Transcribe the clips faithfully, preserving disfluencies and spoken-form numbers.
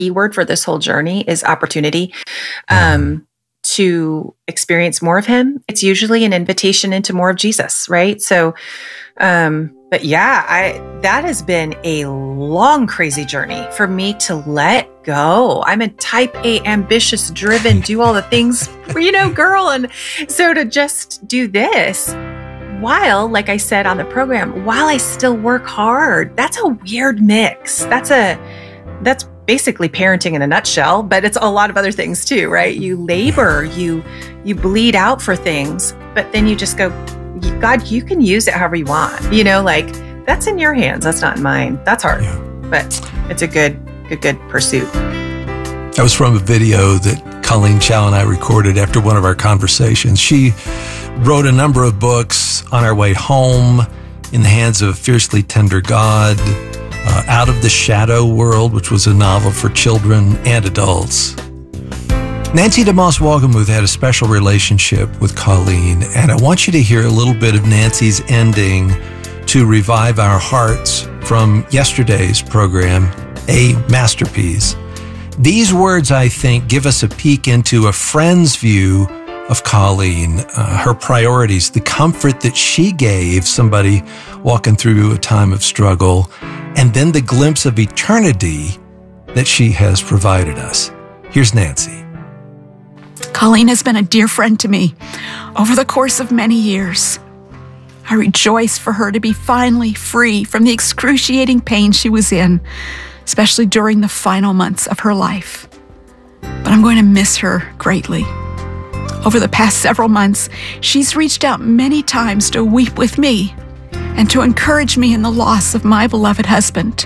keyword for this whole journey is opportunity. Um, to experience more of him. It's usually an invitation into more of Jesus, right? So, um, but yeah, I, that has been a long, crazy journey for me to let go. I'm a type A, ambitious, driven, do all the things, you know, girl. And so to just do this while, like I said on the program, while I still work hard, that's a weird mix. That's a, that's basically parenting in a nutshell, but it's a lot of other things too, right? You labor, you you bleed out for things, but then you just go, God, you can use it however you want. You know, like that's in your hands. That's not in mine. That's hard, yeah. But it's a good, good, good pursuit. That was from a video that Colleen Chow and I recorded after one of our conversations. She wrote a number of books on our way home, In the Hands of a Fiercely Tender God, Uh, Out of the Shadow World, which was a novel for children and adults. Nancy DeMoss Wolgemuth had a special relationship with Colleen, and I want you to hear a little bit of Nancy's ending to Revive Our Hearts from yesterday's program, A Masterpiece. These words, I think, give us a peek into a friend's view of Colleen, uh, her priorities, the comfort that she gave somebody walking through a time of struggle, and then the glimpse of eternity that she has provided us. Here's Nancy. Colleen has been a dear friend to me over the course of many years. I rejoice for her to be finally free from the excruciating pain she was in, especially during the final months of her life. But I'm going to miss her greatly. Over the past several months, she's reached out many times to weep with me and to encourage me in the loss of my beloved husband.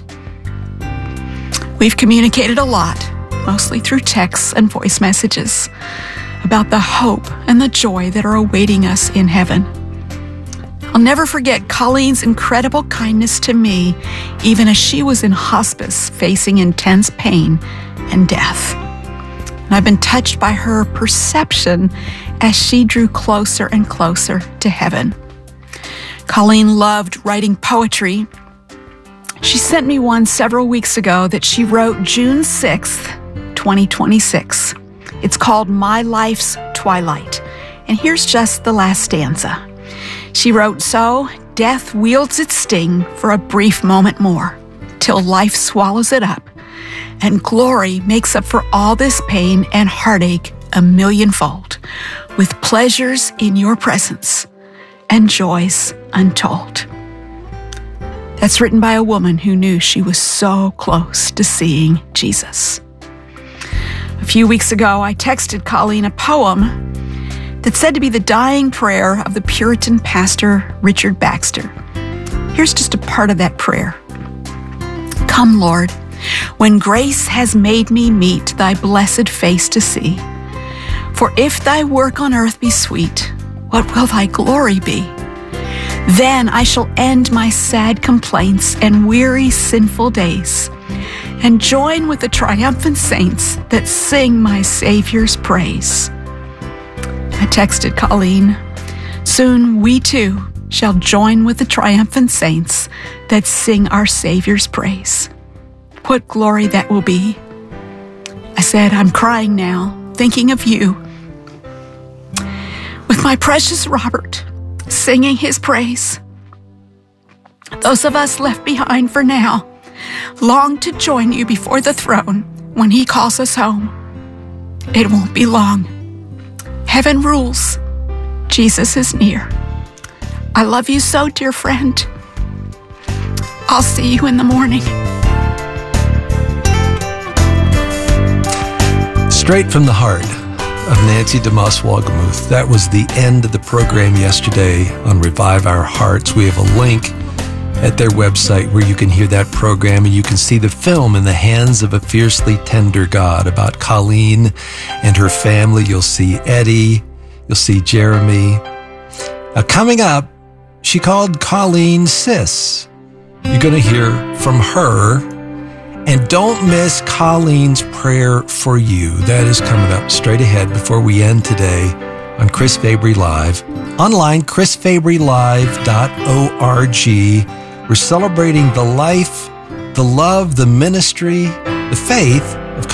We've communicated a lot, mostly through texts and voice messages, about the hope and the joy that are awaiting us in heaven. I'll never forget Colleen's incredible kindness to me, even as she was in hospice facing intense pain and death. And I've been touched by her perception as she drew closer and closer to heaven. Colleen loved writing poetry. She sent me one several weeks ago that she wrote June sixth, twenty twenty-six. It's called My Life's Twilight. And here's just the last stanza. She wrote, "So death wields its sting for a brief moment more, till life swallows it up, and glory makes up for all this pain and heartache a millionfold, with pleasures in your presence and joys untold." That's written by a woman who knew she was so close to seeing Jesus. A few weeks ago, I texted Colleen a poem that's said to be the dying prayer of the Puritan pastor Richard Baxter. Here's just a part of that prayer. "Come, Lord, when grace has made me meet thy blessed face to see. For if thy work on earth be sweet, what will thy glory be? Then I shall end my sad complaints and weary sinful days, and join with the triumphant saints that sing my Savior's praise." I texted Colleen, "Soon we too shall join with the triumphant saints that sing our Savior's praise. What glory that will be." I said, "I'm crying now, thinking of you, with my precious Robert singing his praise. Those of us left behind for now long to join you before the throne when he calls us home. It won't be long. Heaven rules. Jesus is near. I love you so, dear friend. I'll see you in the morning." Straight from the heart of Nancy DeMoss Wolgemuth. That was the end of the program yesterday on Revive Our Hearts. We have a link at their website where you can hear that program, and you can see the film In the Hands of a Fiercely Tender God about Colleen and her family. You'll see Eddie. You'll see Jeremy. Now, coming up, she called Colleen Sis. You're going to hear from her. And don't miss Colleen's prayer for you. That is coming up straight ahead before we end today on Chris Fabry Live. Online, chris fabry live dot org. We're celebrating the life, the love, the ministry, the faith